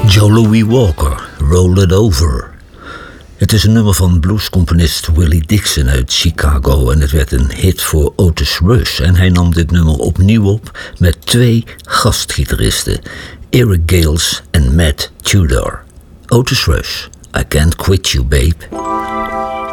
Joe Louis Walker, Roll It Over. Het is een nummer van bluescomponist Willie Dixon uit Chicago en het werd een hit voor Otis Rush. En hij nam dit nummer opnieuw op met 2 gastgitaristen, Eric Gales en Matt Tudor. Otis Rush, I Can't Quit You Babe.